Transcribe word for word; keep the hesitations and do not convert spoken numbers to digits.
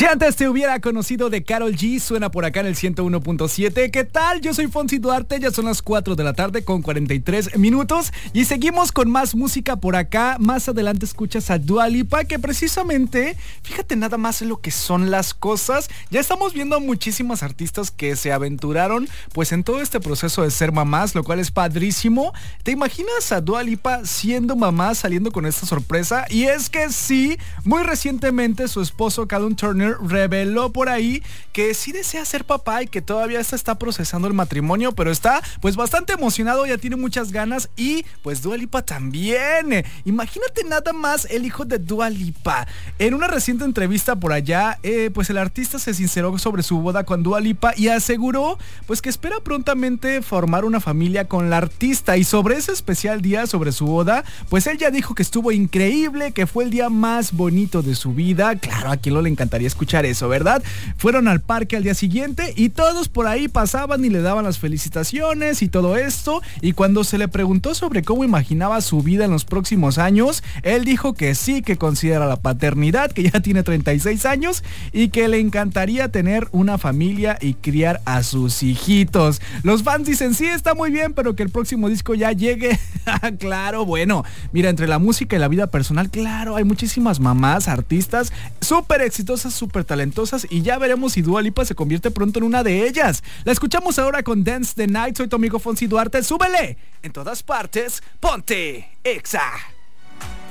Si antes te hubiera conocido de Karol G, suena por acá en el ciento uno punto siete. ¿Qué tal? Yo soy Fonsi Duarte, ya son las cuatro de la tarde con cuarenta y tres minutos y seguimos con más música por acá. Más adelante escuchas a Dua Lipa, que precisamente, fíjate nada más en lo que son las cosas. Ya estamos viendo a muchísimas artistas que se aventuraron pues en todo este proceso de ser mamás, lo cual es padrísimo. ¿Te imaginas a Dua Lipa siendo mamá, saliendo con esta sorpresa? Y es que sí, muy recientemente su esposo Callum Turner reveló por ahí que sí desea ser papá y que todavía está procesando el matrimonio, pero está pues bastante emocionado, ya tiene muchas ganas. Y pues Dua Lipa también. Imagínate nada más el hijo de Dua Lipa. En una reciente entrevista por allá, eh, pues el artista se sinceró sobre su boda con Dua Lipa y aseguró pues que espera prontamente formar una familia con la artista. Y sobre ese especial día, sobre su boda, pues él ya dijo que estuvo increíble, que fue el día más bonito de su vida. Claro, a quien no le encantaría escuchar eso, ¿verdad? Fueron al parque al día siguiente y todos por ahí pasaban y le daban las felicitaciones y todo esto. Y cuando se le preguntó sobre cómo imaginaba su vida en los próximos años, él dijo que sí, que considera la paternidad, que ya tiene treinta y seis años y que le encantaría tener una familia y criar a sus hijitos. Los fans dicen, sí, está muy bien, pero que el próximo disco ya llegue. Claro, bueno, mira, entre la música y la vida personal, claro, hay muchísimas mamás, artistas súper exitosas, súper talentosas, y ya veremos si Dua Lipa se convierte pronto en una de ellas. La escuchamos ahora con Dance the Night. Soy tu amigo Fonsi Duarte. ¡Súbele! En todas partes, ponte Exa.